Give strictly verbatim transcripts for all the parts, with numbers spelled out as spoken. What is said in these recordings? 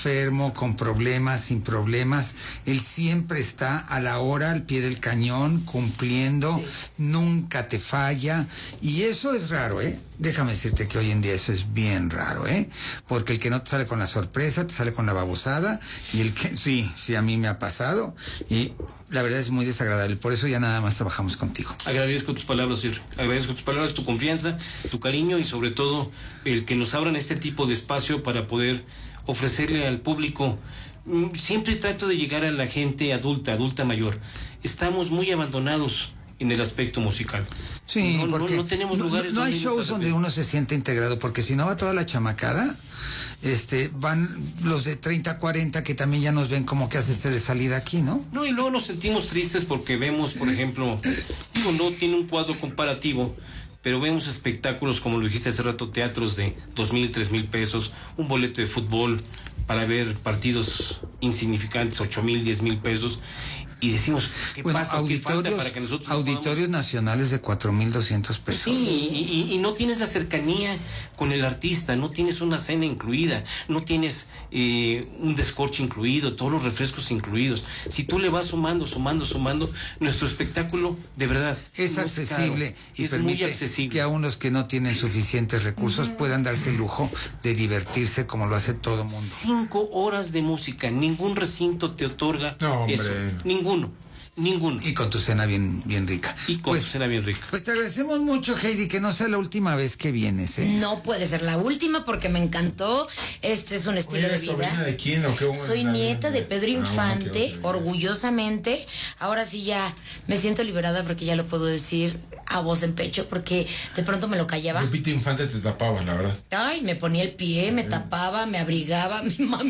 enfermo, con problemas, sin problemas, él siempre está a la hora, al pie del cañón, cumpliendo, sí. Nunca te falla, y eso es raro, ¿eh? Déjame decirte que hoy en día eso es bien raro, ¿eh? Porque el que no te sale con la sorpresa, te sale con la babosada, y el que, sí, sí, a mí me ha pasado, y la verdad es muy desagradable, por eso ya nada más trabajamos contigo. Agradezco tus palabras, Sir. Agradezco tus palabras, tu confianza, tu cariño, y sobre todo el que nos abran este tipo de espacio para poder ofrecerle al público. Siempre trato de llegar a la gente adulta, adulta mayor. Estamos muy abandonados en el aspecto musical. Sí, no, porque no, no tenemos lugares. No, no hay donde shows donde uno se siente integrado, porque si no va toda la chamacada, este, van los de treinta, cuarenta que también ya nos ven como que hace este de salida aquí, ¿no? No, y luego nos sentimos tristes porque vemos, por ejemplo, digo, no tiene un cuadro comparativo, pero vemos espectáculos, como lo dijiste hace rato, teatros de dos mil, tres mil pesos, un boleto de fútbol para ver partidos insignificantes, ocho mil, diez mil pesos, y decimos, ¿qué bueno, pasa? ¿Qué falta para que nosotros auditorios podamos... nacionales de cuatro mil doscientos pesos? Sí, y, y, y no tienes la cercanía con el artista, no tienes una cena incluida, no tienes eh, un descorche incluido, todos los refrescos incluidos. Si tú le vas sumando, sumando, sumando, nuestro espectáculo, de verdad, es no accesible es caro, y es permite muy accesible. Que a unos que no tienen suficientes recursos uh-huh. puedan darse el lujo de divertirse como lo hace todo mundo. Cinco horas de música, ningún recinto te otorga no, eso, ninguno. Ninguno. Y con tu cena bien, bien rica. Y con pues, tu cena bien rica. Pues te agradecemos mucho, Heidi, que no sea la última vez que vienes, ¿eh? No puede ser la última porque me encantó. Este es un estilo Oye, de vida. ¿sobrina de quién o qué? Soy nieta de Pedro Infante, ah, bueno, orgullosamente. Ahora sí ya me siento liberada porque ya lo puedo decir a voz en pecho, porque de pronto me lo callaba. Lupita Infante te tapaba, la verdad. Ay, me ponía el pie, me sí. tapaba, me abrigaba, mi mamá.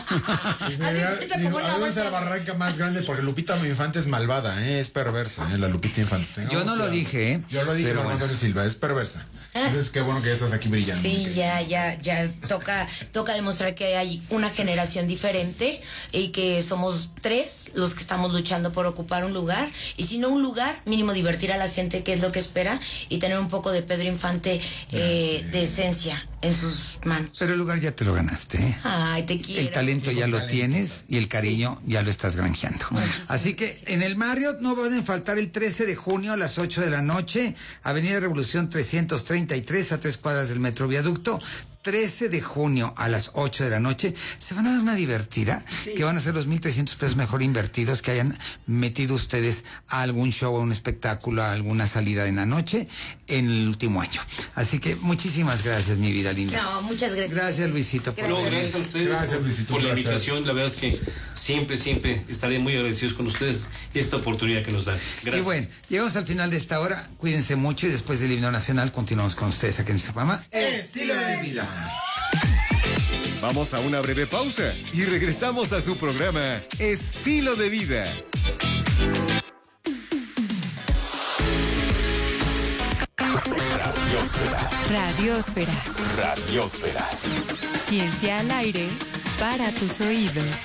¿Dónde está la barranca más grande? Porque Lupita Infante es malvada, ¿eh? Es perversa, ¿eh? La Lupita Infante. No, Yo no lo dije, ¿eh? Yo lo dije, pero Antonio bueno. Silva, es perversa. Entonces, qué bueno que ya estás aquí brillando. Sí, ¿okay? ya, ya, ya toca, toca demostrar que hay una generación diferente y que somos tres los que estamos luchando por ocupar un lugar, y si no un lugar, mínimo divertir a la gente, que es lo que espera, y tener un poco de Pedro Infante eh, sí. de esencia en sus manos. Pero el lugar ya te lo ganaste, ¿eh? Ay, te quiero. El talento ya lo tienes y el cariño ya lo estás granjeando. Muchísimas Así que gracias. En el Marriott no pueden faltar el trece de junio a las ocho de la noche, Avenida Revolución trescientos treinta y tres, a tres cuadras del Metro Viaducto. trece de junio a las ocho de la noche, se van a dar una divertida, sí. que van a ser los mil trescientos pesos mejor invertidos que hayan metido ustedes a algún show, a un espectáculo, a alguna salida en la noche en el último año. Así que muchísimas gracias, mi vida linda. No, muchas gracias. Gracias, Luisito. Por no, gracias a ustedes gracias, por, Luisito, por la gracias. invitación. La verdad es que siempre, siempre estaré muy agradecidos con ustedes esta oportunidad que nos dan. Gracias. Y bueno, llegamos al final de esta hora. Cuídense mucho y después del himno nacional continuamos con ustedes aquí en nuestro programa Estilo de Vida. Vamos a una breve pausa y regresamos a su programa Estilo de Vida. Radiosfera. Radiosfera. Radiosfera. Ciencia al aire para tus oídos.